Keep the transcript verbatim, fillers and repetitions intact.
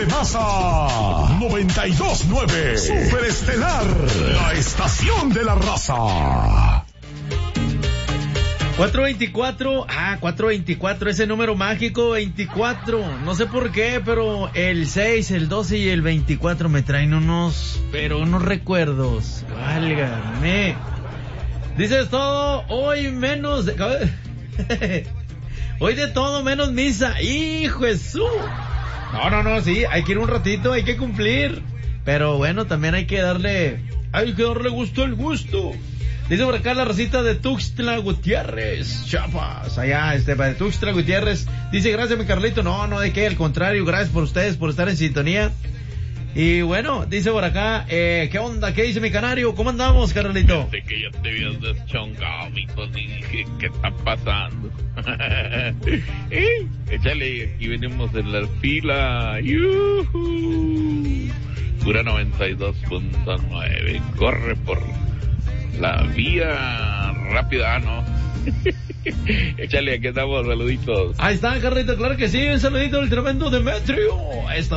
Raza noventa y dos punto nueve Superestelar, la estación de la raza. cuatro veinticuatro, ah, cuatro veinticuatro, ese número mágico, veinticuatro, no sé por qué, pero el seis, el doce y el veinticuatro me traen unos, pero unos recuerdos, válgame. Dices todo, hoy menos, de... hoy de todo menos misa, hijo Jesús. No, no, no, sí, hay que ir un ratito, hay que cumplir, pero bueno, también hay que darle, hay que darle gusto al gusto. Dice por acá la racita de Tuxtla Gutiérrez, Chiapas, allá, este, de Tuxtla Gutiérrez. Dice, gracias mi Carlito. No, no, de qué, al contrario, gracias por ustedes, por estar en sintonía. Y bueno, dice por acá, eh, ¿qué onda? ¿Qué dice mi canario? ¿Cómo andamos, Carlito? Desde que ya te habías deschongado, mijo, dije, ¿qué está pasando? eh, échale, aquí venimos en la fila. ¡Yuhu! Pura noventa y dos punto nueve, corre por la vía rápida, ¿no? Échale, aquí estamos, saluditos. Ahí está, Carlito, claro que sí, un saludito del tremendo Demetrio. Esta